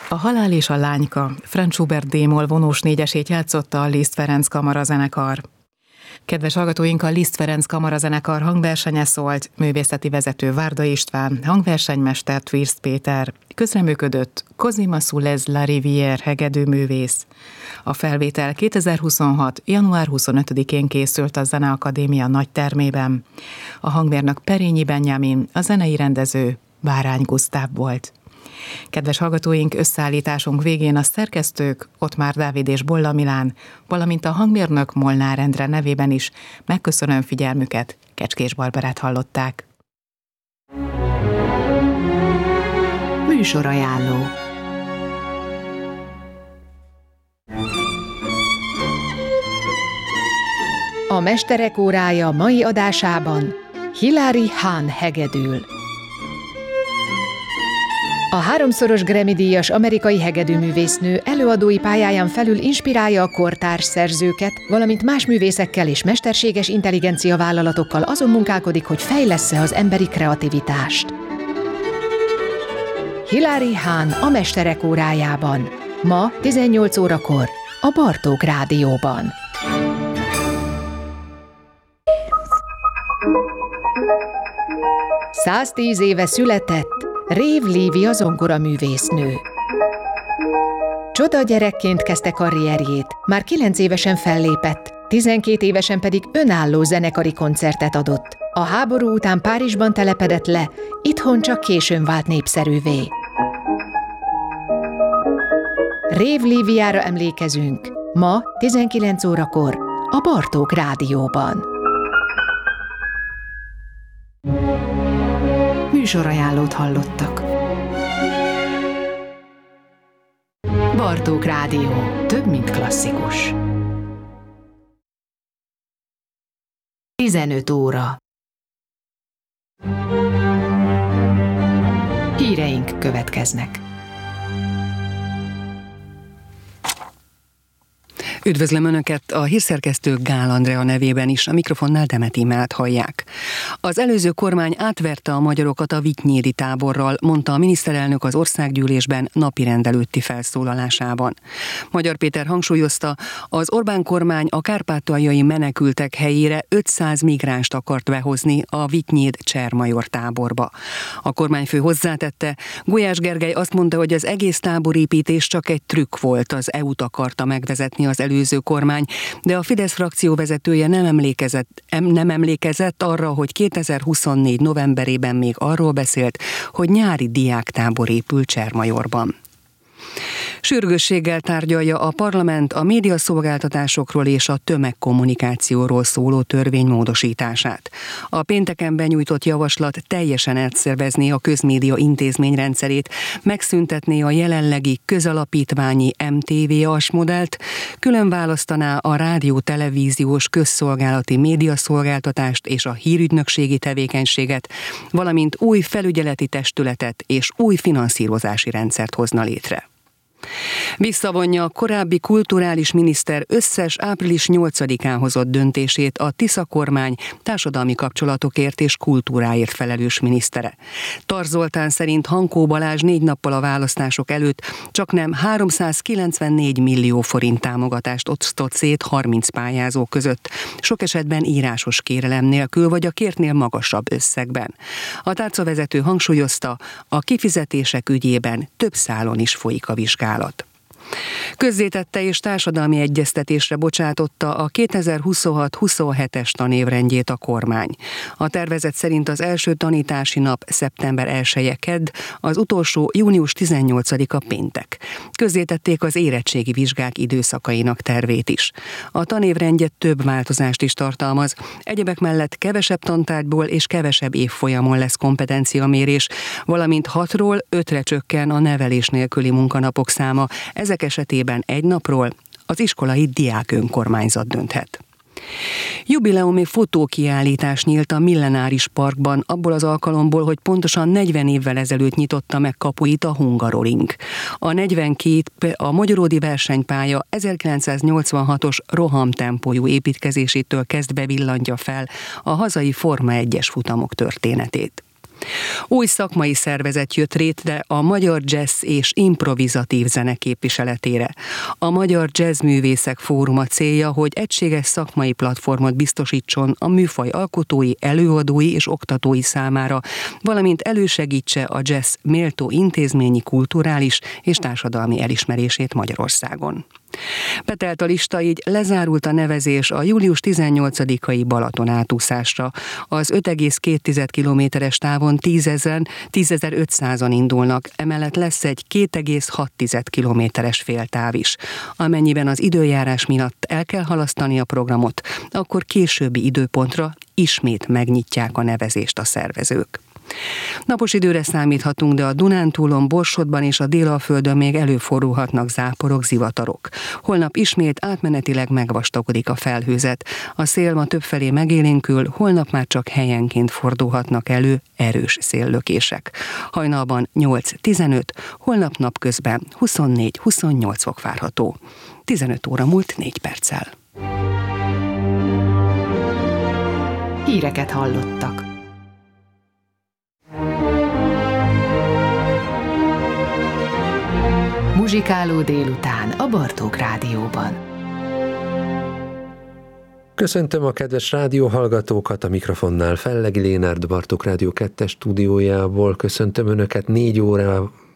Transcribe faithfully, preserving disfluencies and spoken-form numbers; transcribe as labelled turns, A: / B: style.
A: A Halál és a lányka Franz Schubert d-moll vonós négyesét játszotta a Liszt Ferenc kamarazenekar. Kedves hallgatóink, a Liszt Ferenc kamarazenekar hangversenye szólt, művészeti vezető Várda István, hangversenymester Tvirsz Péter, közreműködött Cosima Sulez La Rivière hegedűművész. A felvétel kétezer-huszonhat. január huszonötödikén készült a Zeneakadémia nagy termében. A hangmérnök Perényi Benjamin, a zenei rendező Bárány Gusztáv volt. Kedves hallgatóink, összeállításunk végén a szerkesztők, Ottmár Dávid és Bolla Milán, valamint a hangmérnök Molnár Endre nevében is megköszönöm figyelmüket, Kecskés Barbarát hallották.
B: Műsorajánló. A Mesterek órája mai adásában Hilary Hahn hegedül. A háromszoros Grammy-díjas amerikai hegedűművésznő előadói pályáján felül inspirálja a kortárs szerzőket, valamint más művészekkel és mesterséges intelligencia vállalatokkal azon munkálkodik, hogy fejlessze az emberi kreativitást. Hilary Hahn a Mesterek órájában. Ma tizennyolc órakor a Bartók Rádióban. száztíz éve született Rév Lívia zongoraművésznő. Csoda gyerekként kezdte karrierjét, már kilenc évesen fellépett, tizenkét évesen pedig önálló zenekari koncertet adott. A háború után Párizsban telepedett le, itthon csak későn vált népszerűvé. Rév Líviára emlékezünk, ma tizenkilenc órakor a Bartók Rádióban. Műsorajánlót hallottak. Bartók Rádió. Több, mint klasszikus. tizenöt óra. Híreink következnek.
C: Üdvözlöm Önöket, a hírszerkesztő Gál Andrea nevében is, a mikrofonnál Demet Imrét hallják. Az előző kormány átverte a magyarokat a vitynyédi táborral, mondta a miniszterelnök az országgyűlésben napirend előtti felszólalásában. Magyar Péter hangsúlyozta, az Orbán kormány a kárpátaljai menekültek helyére ötszáz migránst akart behozni a Vitynyéd-Csermajor táborba. A kormányfő hozzátette, Gulyás Gergely azt mondta, hogy az egész táborépítés csak egy trükk volt, az é u-t akarta megvezetni az előző kormány, de a Fidesz frakció vezetője nem emlékezett, nem emlékezett arra, hogy kétezer-huszonnégy novemberében még arról beszélt, hogy nyári diáktábor épül Csermajorban. Sürgősséggel tárgyalja a parlament a médiaszolgáltatásokról és a tömegkommunikációról szóló törvény módosítását. A pénteken benyújtott javaslat teljesen átszervezné a közmédia intézményrendszerét, megszüntetné a jelenlegi közalapítványi em té vé-as modellt, külön választaná a rádió-televíziós közszolgálati médiaszolgáltatást és a hírügynökségi tevékenységet, valamint új felügyeleti testületet és új finanszírozási rendszert hozna létre. Visszavonja a korábbi kulturális miniszter összes április nyolcadikán hozott döntését a Tisza kormány társadalmi kapcsolatokért és kultúráért felelős minisztere. Tarz Zoltán szerint Hankó Balázs négy nappal a választások előtt csaknem háromszázkilencvennégy millió forint támogatást osztott szét harminc pályázó között, sok esetben írásos kérelem nélkül vagy a kértnél magasabb összegben. A tárcavezető hangsúlyozta, a kifizetések ügyében több szálon is folyik a vizsgálat. Közzétette és társadalmi egyeztetésre bocsátotta a kétezer-huszonhat-huszonhetes tanévrendjét a kormány. A tervezet szerint az első tanítási nap szeptember elseje kedd, az utolsó június tizennyolcadika péntek. Közzétették az érettségi vizsgák időszakainak tervét is. A tanévrendje több változást is tartalmaz. Egyebek mellett kevesebb tantárgyból és kevesebb évfolyamon lesz kompetenciamérés, valamint hatról ötre csökken a nevelés nélküli munkanapok száma. Ezek esetében egy napról az iskolai diák önkormányzat dönthet. Jubileumi fotókiállítás nyílt a Millenáris Parkban abból az alkalomból, hogy pontosan negyven évvel ezelőtt nyitotta meg kapuit a Hungaroring. A negyvenkét a magyaródi versenypálya ezerkilencszáznyolcvanhatos rohamtempójú építkezésétől kezdve villantja fel a hazai Forma egyes futamok történetét. Új szakmai szervezet jött létre a Magyar Jazz és Improvizatív Zene képviseletére. A Magyar Jazzművészek Fóruma célja, hogy egységes szakmai platformot biztosítson a műfaj alkotói, előadói és oktatói számára, valamint elősegítse a jazz méltó intézményi, kulturális és társadalmi elismerését Magyarországon. Betelt a lista, így lezárult a nevezés a július tizennyolcadikai Balaton átúszásra. Az öt egész két kilométeres távon tízezren, tízezer-ötszázan indulnak, emellett lesz egy két egész hat kilométeres féltáv is. Amennyiben az időjárás miatt el kell halasztani a programot, akkor későbbi időpontra ismét megnyitják a nevezést a szervezők. Napos időre számíthatunk, de a Dunántúlon, Borsodban és a Délalföldön még előfordulhatnak záporok, zivatarok. Holnap ismét átmenetileg megvastagodik a felhőzet. A szél ma többfelé megélénkül, holnap már csak helyenként fordulhatnak elő erős széllökések. Hajnalban nyolc-tizenöt, holnap napközben huszonnégy-huszonnyolc fok várható. tizenöt óra múlt négy perccel.
B: Híreket hallottak. Muzsikáló délután a Bartók Rádióban.
D: Köszöntöm a kedves rádióhallgatókat, a mikrofonnál Fellegi Lénárd, Bartók Rádió kettes stúdiójából. Köszöntöm Önöket, négy óra